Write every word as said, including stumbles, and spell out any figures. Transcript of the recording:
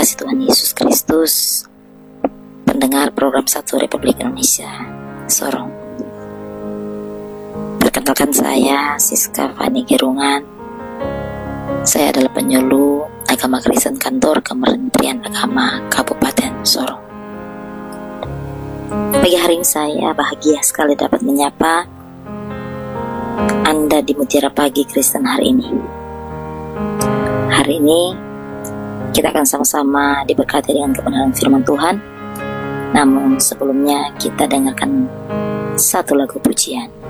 kasih Tuhan Yesus Kristus, pendengar program Satu Republik Indonesia, Sorong. Perkenalkan, saya Siska Fani Gerungan. Saya adalah penyuluh agama Kristen kantor Kementerian Agama Kabupaten Sorong. Pagi hari ini saya bahagia sekali dapat menyapa Anda di Mutiara Pagi Kristen hari ini. Hari ini kita akan sama-sama diberkati dengan kebenaran firman Tuhan. Namun sebelumnya kita dengarkan satu lagu pujian.